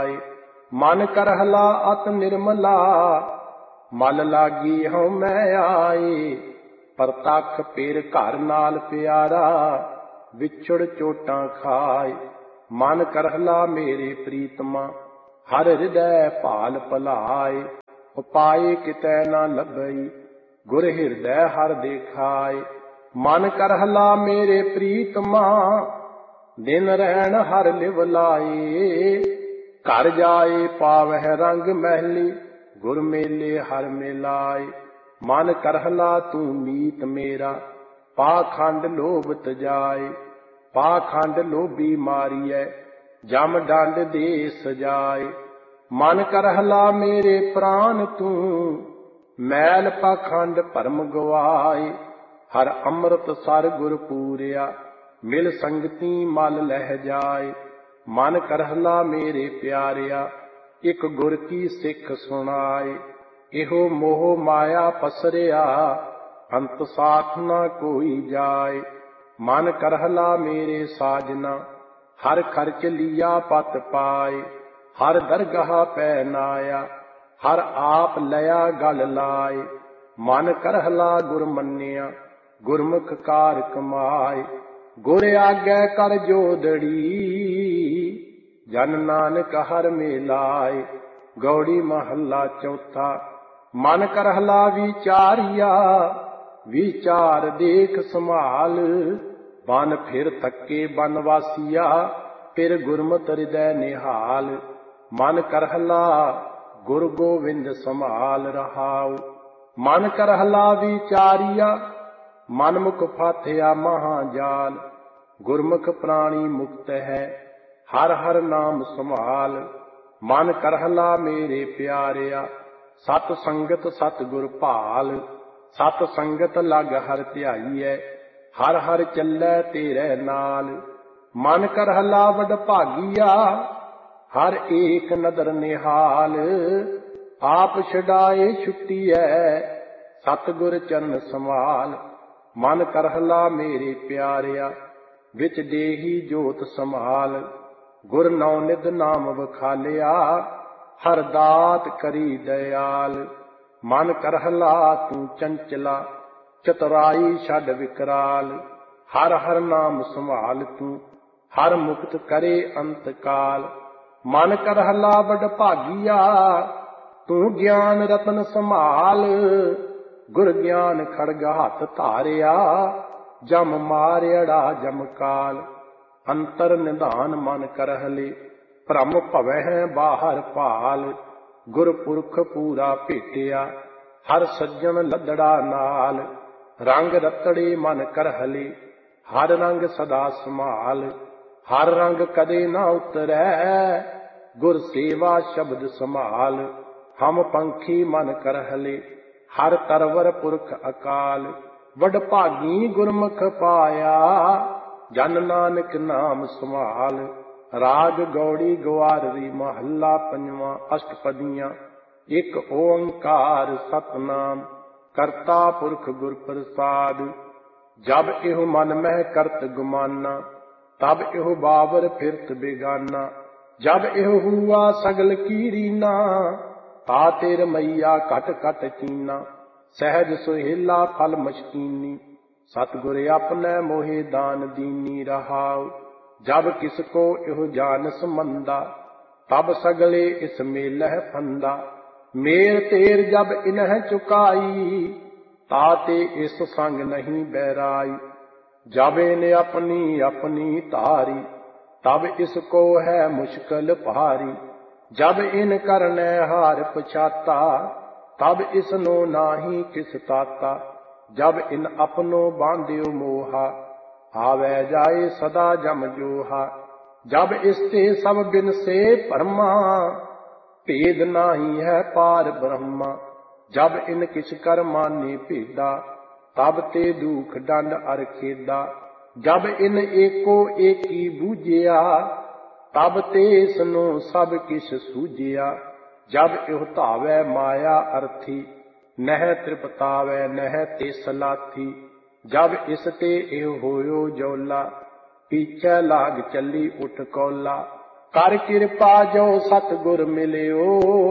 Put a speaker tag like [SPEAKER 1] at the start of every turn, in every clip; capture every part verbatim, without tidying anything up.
[SPEAKER 1] मन करहला अत निर्मला, मल लागी हूँ मैं आए। परतख फिर घर नाल प्यारा, विछुड़ चोटां खाए। मन करहला मेरे प्रीतमा, हर हृदय भाल भलाए। उपाय कितै न लभई, गुर हृदय हर देखाए। मन करहला मेरे प्रीतमा, दिन रहन हर लिव लाए। घर जाए पावह रंग महली, गुर मेले हर मिलाए। मन करहला तू मीत मेरा, पाखंड लोभ तजाए। पाखंड लोभी मारियै, जम डंड दे सजाए। मन करहला मेरे प्राण तू, मैल पाखंड भरम गवाए। हर अमृत सर गुर पूरिया, मिल संगती मल लह जाए। मन करहला मेरे प्यारिया, एक गुर की सिख सुनाए। इहो मोह माया पसरिया, अंत साथ न कोई जाए। मन करहला मेरे साजना, हर खर्च लिया पत पाए। हर दरगाह पै नाया, हर आप लया गल लाए। मन करहला गुर मन्निया, गुरमुख कार कमाए। गुर आगे कर जोदड़ी, जन नानक हर मिलाए। गौड़ी महला चौथा। मन करहला विचारिया, विचार देख संभाल। बन फिर थके बनवासिया, फिर गुरमत हृदय निहाल। मन करहला गुरु गोविंद संभाल रहाओ। मन करहला विचारिया, मनमुख फाथिया महाजाल। गुरमुख प्राणी मुक्त है, हर हर नाम संभाल। मन करहला मेरे प्यारिया, सत संगत सतगुर भाल। सत संगत लग हर ध्याईऐ, हर हर चलै तेरे नाल। मन करहला वड भागिया, हर एक नदर निहाल। आप छुड़ाए छुट्टीऐ, सतगुर चरण संभाल। मन करहला मेरे प्यारिया, विच देही जोत संभाल। गुर नौनिध नाम वखालिया, हर दात करी दयाल। मन करहला तू चंचला, चतुराई छड़ विकराल। हर हर नाम संभाल तू, हर मुक्त करे अंत काल। मन करहला बड़ भागिया, तू ज्ञान रतन संभाल। गुर ज्ञान खड़ग हथ धारिया, जम मारियड़ा जम काल। अंतर निधान मन करहले, भ्रम भवह बाहर भाल। गुरपुरख पूरा भेटिया, हर सज्जन लदड़ा नाल। रंग रतड़े मन करहले, हर रंग सदा संभाल। हर रंग कदे न उतरै, गुर सेवा शब्द संभाल। हम पंखी मन करहले, हर तरवर पुरख अकाल। वड भागी गुरमुख पाया, जन नानक नाम संभाल। राग गौड़ी गवारवी महला पंजवा अष्टपदियां। एक ओंकार सतनाम, करता पुरख गुर प्रसाद। जब इहो मन मह करत गुमाना, तब इहो बावर फिरत बेगाना। जब इहो हुआ सगल कीरीना, ता तेर मैया घट घट चीना। सहज सुहेला फल मशकीनी, सतगुर अपने मोहे दान दीनी रहाओ। जब किसको इहो जान समंदा, तब सगले इस मेलह फंदा। मेर तेर जब इन्ह चुकाई, ताते इस संग नहीं बैराई। जब इन्हें अपनी अपनी तारी, तब इसको है मुश्किल भारी। जब इन करने हार पछाता, तब इसनो नाही किस ताता। जब इन अपनो बांध्यो मोहा, आवे जाए सदा जम जोहा। जब इसते सब बिन से परमा, भेद नाही है पार ब्रह्मा। जब इन किछ कर माने भेदा, तब ते दुख दंड अर खेदा। जब इन एको एकी बूझिया, तब ते इसनो सब किछ सूझिया। जब इह धावै माया अर्थी, नह तृपतावै नह ते सलाथी। जब इसते इह होयो जौला, पीछे लाग चली उठ कौला। ਕਰ ਕਿਰਪਾ ਜੋ ਸਤਿਗੁਰ ਮਿਲਿਓ,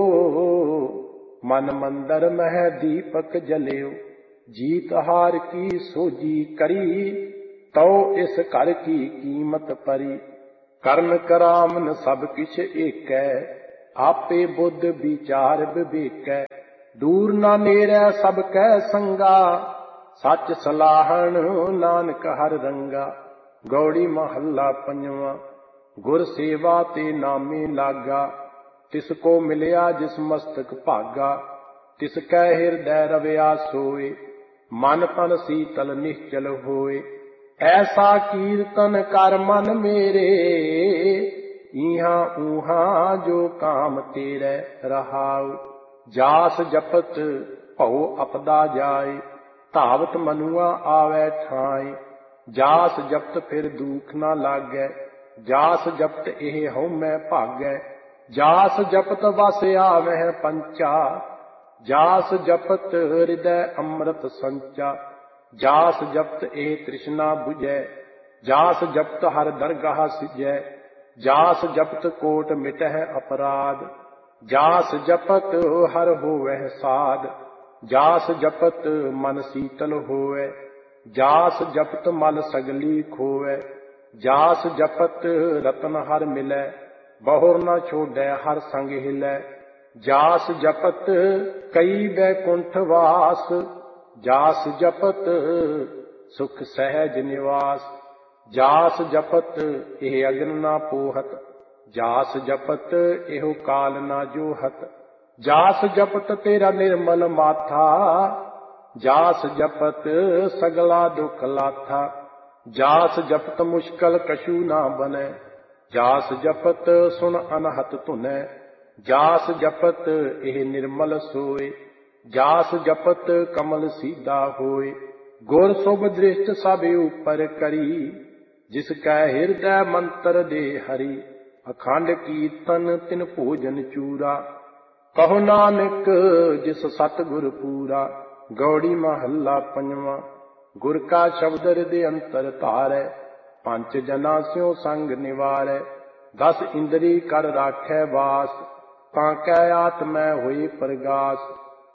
[SPEAKER 1] ਮਨ ਮੰਦਰ ਮਹਿ ਦੀਪਕ ਜਲਿਓ। ਜੀਤ ਹਾਰ ਕੀ ਸੋਜੀ ਕਰੀ, ਤਉ ਇਸ ਘਰ ਕੀ ਕੀਮਤ ਪਰੀ। ਕਰਨ ਕਰਾਮਨ ਸਭ ਕਿਛ ਏਕੈ, ਆਪੇ ਬੁੱਧ ਵਿਚਾਰ ਵਿਵੇਕੈ। ਦੂਰ ਨਾ ਨੇੜੈ ਸਭ ਕੈ ਸੰਗਾ, ਸੱਚ ਸਲਾਹਣ ਨਾਨਕ ਹਰ ਰੰਗਾ। ਗੌੜੀ ਮਹੱਲਾ ਪੰਜਵਾਂ। ਗੁਰ ਸੇਵਾ ਤੇ ਨਾਮੇ ਲਾਗਾ, ਤਿਸ ਕੋ ਮਿਲਿਆ ਜਿਸ ਮਸਤਕ ਭਾਗਾ। ਤਿਸ ਕੈ ਹਿਰਦੈ ਰਵਿਆ ਸੋਏ, ਮਨ ਤਨ ਸੀਤਲ ਨਿਸ਼ਚਲ ਹੋਏ। ਐਸਾ ਕੀਰਤਨ ਕਰ ਮਨ ਮੇਰੇ, ਈਹਾਂ ਊਹਾਂ ਜੋ ਕਾਮ ਤੇਰੇ ਰਹਾਉ। ਜਾਸ ਜਪਤ ਭਉ ਅਪਦਾ ਜਾਏ, ਧਾਵਤ ਮਨੁਆ ਆਵੈ ਠਾਏ। ਜਾਸ ਜਪਤ ਫਿਰ ਦੁਖ ਨਾ ਲਾਗੈ, ਜਾਸ ਜਪਤ ਇਹ ਹਉਮੈ ਭਾਗੈ। ਜਾਸ ਜਪਤ ਵਸ ਆਵਹਿ ਪੰਚਾ, ਜਾਸ ਜਪਤ ਹਿਰਦੈ ਅੰਮ੍ਰਿਤ ਸੰਚਾ। ਜਾਸ ਜਪਤ ਇਹ ਤ੍ਰਿਸ਼ਨਾ ਬੁਝੈ, ਜਾਸ ਜਪਤ ਹਰ ਦਰਗਾਹ ਸਿਜੈ। ਜਾਸ ਜਪਤ ਕੋਟ ਮਿਟਹਿ ਅਪਰਾਧ, ਜਾਸ ਜਪਤ ਹਰ ਹੋਵਹਿ ਸਾਧ। ਜਾਸ ਜਪਤ ਮਨ ਸੀਤਲ ਹੋਵੈ, ਜਾਸ ਜਪਤ ਮਲ ਸਗਲੀ ਖੋਵੈ। ਜਾਸ ਜਪਤ ਰਤਨ ਹਰ ਮਿਲੈ, ਬਹੁਰ ਨ ਛੋਡੈ ਹਰ ਸੰਗ ਹਿਲੈ। ਜਾਸ ਜਪਤ ਕਈ ਬੈਕੁੰਠ ਵਾਸ, ਜਾਸ ਜਪਤ ਸੁਖ ਸਹਿਜ ਨਿਵਾਸ। ਜਾਸ ਜਪਤ ਇਹ ਅਗਨ ਨਾ ਪੋਹਤ, ਜਾਸ ਜਪਤ ਇਹੋ ਕਾਲ ਨਾ ਜੋਹਤ। ਜਾਸ ਜਪਤ ਤੇਰਾ ਨਿਰਮਲ ਮਾਥਾ, ਜਾਸ ਜਪਤ ਸਗਲਾ ਦੁਖ ਲਾਥਾ। ਜਾਸ ਜਪਤ ਮੁਸ਼ਕਲ ਕਛੂ ਨਾ ਬਨੈ, ਜਾਸ ਜਪਤ ਸੁਣ ਅਨਹਤ ਧੁਨੈ। ਜਾਸ ਜਪਤ ਇਹ ਨਿਰਮਲ ਸੋਏ, ਜਾਸ ਜਪਤ ਕਮਲ ਸੀਧਾ ਹੋਏ। ਗੁਰ ਸੁਭ ਦ੍ਰਿਸ਼ਟ ਸਭ ਉਪਰ ਕਰੀ, ਜਿਸ ਕੈ ਹਿਰਦੈ ਮੰਤਰ ਦੇ ਹਰੀ। ਅਖੰਡ ਕੀਰਤਨ ਤਿਨ ਭੋਜਨ ਚੂਰਾ, ਕਹੋ ਨਾਨਕ ਜਿਸ ਸਤਿਗੁਰ ਪੂਰਾ। ਗੌੜੀ ਮਹੱਲਾ ਪੰਜਵਾਂ। ਗੁਰ ਕਾ ਸ਼ਬਦ ਹਿਰਦੈ ਅੰਤਰ ਧਾਰੈ, ਪੰਚ ਜਨਾ ਸਿਉ ਸੰਗ ਨਿਵਾਰੈ। ਦਸ ਇੰਦਰੀ ਕਰ ਰਾਖੈ ਵਾਸ, ਤਾਂ ਕੈ ਆਤਮੈ ਹੋਈ ਪ੍ਰਗਾਸ।